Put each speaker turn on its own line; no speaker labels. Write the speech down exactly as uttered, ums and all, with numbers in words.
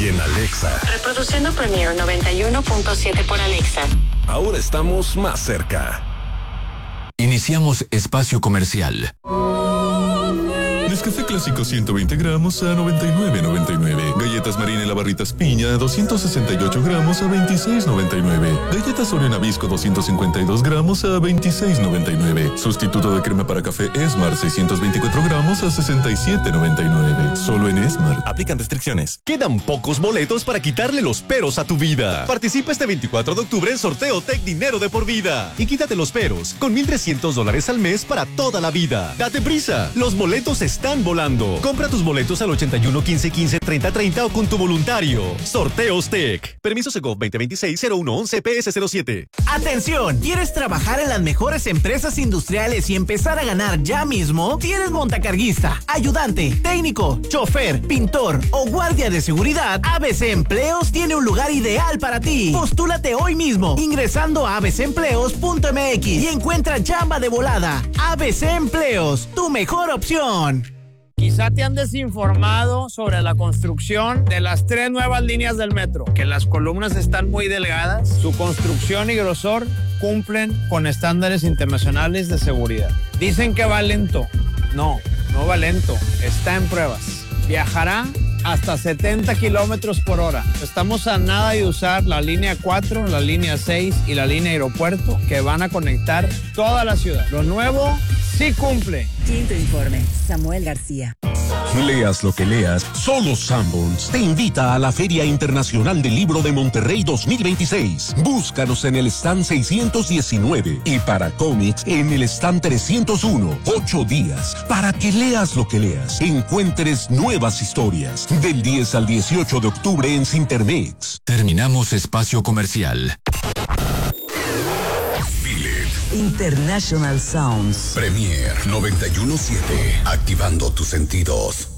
y en Alexa.
Reproduciendo Premier noventa y uno punto siete por Alexa.
Ahora estamos más cerca.
Iniciamos espacio comercial.
Nescafé clásico ciento veinte gramos a noventa y nueve noventa y nueve. Galletas Marina y la barritas Piña a doscientos sesenta y ocho gramos a veintiséis noventa y nueve. Galletas Oreo Nabisco doscientos cincuenta y dos gramos a veintiséis noventa y nueve. Sustituto de crema para café Esmar seiscientos veinticuatro gramos a sesenta y siete noventa y nueve. Solo en Esmar.
Aplican restricciones. Quedan pocos boletos para quitarle los peros a tu vida. Participa este veinticuatro de octubre en Sorteo Tech Dinero de por vida. Y quítate los peros con mil trescientos dólares al mes para toda la vida. Date prisa. Los boletos están volando. Compra tus boletos al ochenta y uno, quince, quince, treinta, treinta o con tu voluntario. Sorteos Tech. Permiso Segov veinte veintiséis cero uno once P S cero siete.
¡Atención! ¿Quieres trabajar en las mejores empresas industriales y empezar a ganar ya mismo? ¿Tienes montacarguista, ayudante, técnico, chofer, pintor o guardia de seguridad? A B C Empleos tiene un lugar ideal para ti. Postúlate hoy mismo ingresando a a b c empleos punto m x y encuentra chamba de volada. A B C Empleos, tu mejor opción.
Quizá te han desinformado sobre la construcción de las tres nuevas líneas del metro, que las columnas están muy delgadas, su construcción y grosor cumplen con estándares internacionales de seguridad. Dicen que va lento. No, no va lento, está en pruebas. Viajará hasta setenta kilómetros por hora. Estamos a nada de usar la línea cuatro, la línea seis y la línea aeropuerto que van a conectar toda la ciudad. Lo nuevo sí cumple.
Quinto informe, Samuel García.
Leas lo que leas, solo Sanborns te invita a la Feria Internacional del Libro de Monterrey dos mil veintiséis. Búscanos en el stand seiscientos diecinueve y para cómics en el stand trescientos uno. Ocho días para que leas lo que leas, encuentres nuevas historias. Del diez al dieciocho de octubre en Cintermex.
Terminamos espacio comercial.
International Sounds.
Premier noventa y uno punto siete. Activando tus sentidos.